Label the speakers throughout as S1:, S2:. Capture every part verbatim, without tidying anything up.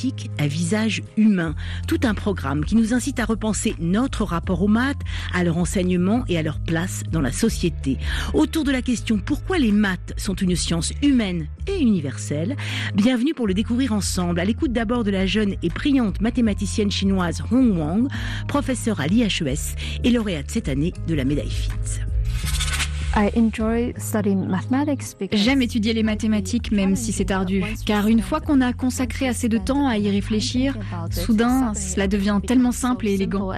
S1: à visage humain. Tout un programme qui nous incite à repenser notre rapport aux maths, à leur enseignement et à leur place dans la société. Autour de la question pourquoi les maths sont une science humaine et universelle, bienvenue pour le découvrir ensemble. À l'écoute d'abord de la jeune et brillante mathématicienne chinoise Hong Wang, professeure à l'I H E S et lauréate cette année de la médaille Fields.
S2: J'aime étudier les mathématiques, même si c'est ardu, car une fois qu'on a consacré assez de temps à y réfléchir, soudain, cela devient tellement simple et élégant.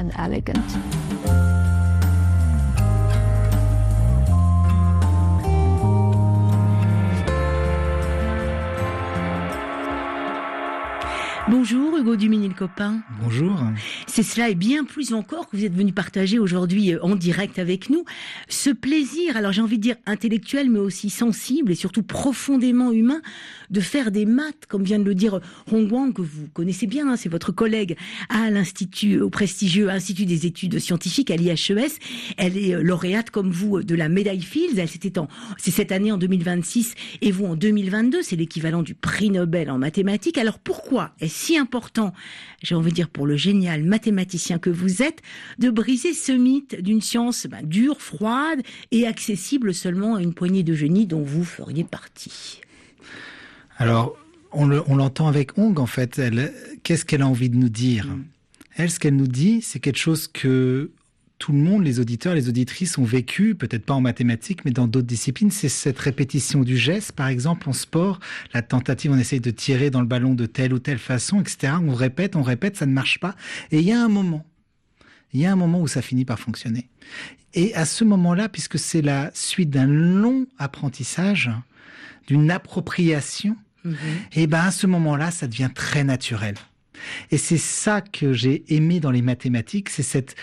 S1: Bonjour Hugo Duminil-Copin.
S3: Bonjour.
S1: C'est cela et bien plus encore que vous êtes venu partager aujourd'hui en direct avec nous. Ce plaisir, alors j'ai envie de dire intellectuel, mais aussi sensible et surtout profondément humain, de faire des maths, comme vient de le dire Hong Wang, que vous connaissez bien, hein, c'est votre collègue à l'Institut, au prestigieux Institut des études scientifiques à l'I H E S. Elle est lauréate, comme vous, de la médaille Fields. Elle c'était en, c'est cette année en deux mille vingt-six et vous en deux mille vingt-deux. C'est l'équivalent du prix Nobel en mathématiques. Alors pourquoi est-ce si important, j'ai envie de dire pour le génial mathématicien que vous êtes, de briser ce mythe d'une science ben, dure, froide et accessible seulement à une poignée de génies dont vous feriez partie?
S3: Alors, on, le, on l'entend avec Hong, en fait. Elle, qu'est-ce qu'elle a envie de nous dire? mmh. Elle, ce qu'elle nous dit, c'est quelque chose que tout le monde, les auditeurs, les auditrices ont vécu, peut-être pas en mathématiques, mais dans d'autres disciplines. C'est cette répétition du geste, par exemple, en sport. La tentative, on essaye de tirer dans le ballon de telle ou telle façon, et cetera. On répète, on répète, ça ne marche pas. Et il y a un moment, il y a un moment où ça finit par fonctionner. Et à ce moment-là, puisque c'est la suite d'un long apprentissage, d'une appropriation, mmh. et ben à ce moment-là, ça devient très naturel. Et c'est ça que j'ai aimé dans les mathématiques, c'est cette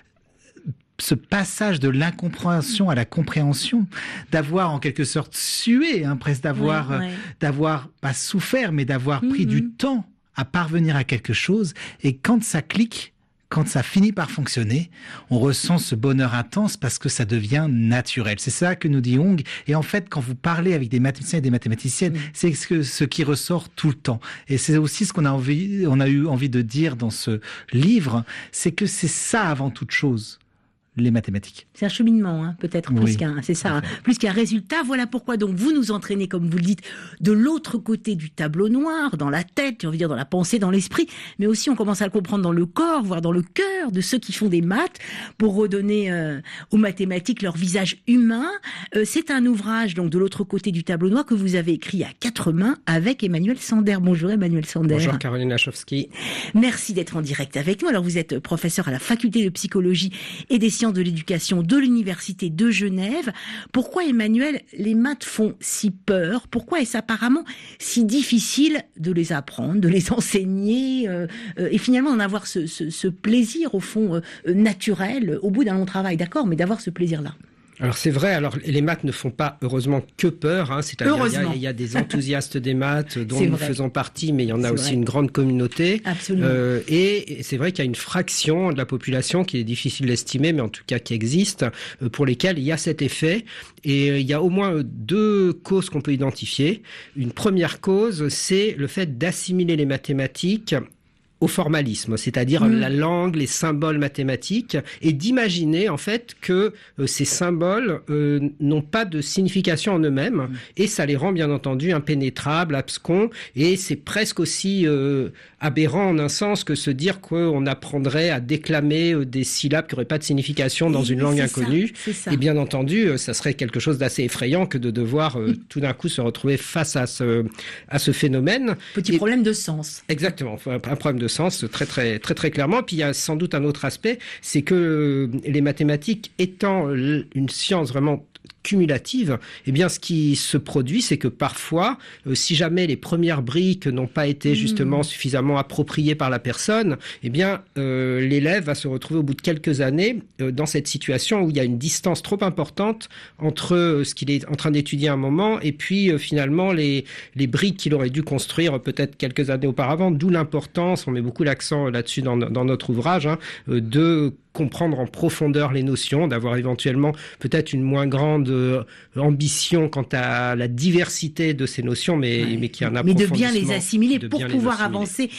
S3: ce passage de l'incompréhension à la compréhension, d'avoir en quelque sorte sué, hein, presque d'avoir, ouais, ouais. Euh, d'avoir pas souffert, mais d'avoir mmh, pris mmh. du temps à parvenir à quelque chose. Et quand ça clique, quand ça finit par fonctionner, on ressent ce bonheur intense parce que ça devient naturel. C'est ça que nous dit Hong. Et en fait, quand vous parlez avec des mathématiciens et des mathématiciennes, mmh. c'est ce, que, ce qui ressort tout le temps. Et c'est aussi ce qu'on a envie, on a eu envie de dire dans ce livre, c'est que c'est ça avant toute chose. Les mathématiques.
S1: C'est un cheminement, hein, peut-être, plus oui, qu'un, c'est ça, hein, plus qu'un résultat. Voilà pourquoi donc vous nous entraînez, comme vous le dites, de l'autre côté du tableau noir, dans la tête, j'ai envie de dire dans la pensée, dans l'esprit, mais aussi on commence à le comprendre dans le corps, voire dans le cœur de ceux qui font des maths, pour redonner euh, aux mathématiques leur visage humain. Euh, c'est un ouvrage donc de l'autre côté du tableau noir que vous avez écrit à quatre mains avec Emmanuel Sander. Bonjour Emmanuel Sander.
S4: Bonjour Caroline Lachowski.
S1: Merci d'être en direct avec nous. Alors vous êtes professeur à la faculté de psychologie et des sciences de l'éducation de l'université de Genève. Pourquoi, Emmanuel, les maths font si peur? Pourquoi est-ce apparemment si difficile de les apprendre, de les enseigner euh, euh, et finalement d'en avoir ce, ce, ce plaisir au fond euh, naturel au bout d'un long travail, d'accord, mais d'avoir ce plaisir-là?
S4: Alors c'est vrai, alors les maths ne font pas heureusement que peur, hein, c'est-à-dire il y, a, il y a des enthousiastes des maths dont nous faisons partie, mais il y en a c'est aussi vrai. Une grande communauté.
S1: Absolument.
S4: Euh, et c'est vrai qu'il y a une fraction de la population qui est difficile d'estimer, mais en tout cas qui existe, euh, pour lesquels il y a cet effet. Et euh, il y a au moins deux causes qu'on peut identifier. Une première cause, c'est le fait d'assimiler les mathématiques au formalisme, c'est-à-dire mmh. la langue, les symboles mathématiques, et d'imaginer en fait que euh, ces symboles euh, n'ont pas de signification en eux-mêmes, mmh. et ça les rend bien entendu impénétrables, abscons, et c'est presque aussi euh, aberrant en un sens que se dire qu'on apprendrait à déclamer euh, des syllabes qui n'auraient pas de signification dans et une langue inconnue,
S1: ça, ça.
S4: et bien entendu, euh, ça serait quelque chose d'assez effrayant que de devoir euh, mmh. tout d'un coup se retrouver face à ce, à ce phénomène.
S1: Petit
S4: et,
S1: problème de sens.
S4: Exactement, un problème de sens très très très très clairement. Puis il y a sans doute un autre aspect, c'est que les mathématiques étant une science vraiment cumulative, eh bien, ce qui se produit, c'est que parfois, euh, si jamais les premières briques n'ont pas été justement mmh. suffisamment appropriées par la personne, eh bien, euh, l'élève va se retrouver au bout de quelques années euh, dans cette situation où il y a une distance trop importante entre euh, ce qu'il est en train d'étudier à un moment et puis euh, finalement les les briques qu'il aurait dû construire euh, peut-être quelques années auparavant. D'où l'importance, on met beaucoup l'accent là-dessus dans, dans notre ouvrage, hein, euh, de comprendre en profondeur les notions, d'avoir éventuellement peut-être une moins grande euh, ambition quant à la diversité de ces notions, mais,
S1: ouais.
S4: mais qui est un
S1: approfondissement. Mais de bien les
S4: assimiler
S1: assimiler pour pouvoir avancer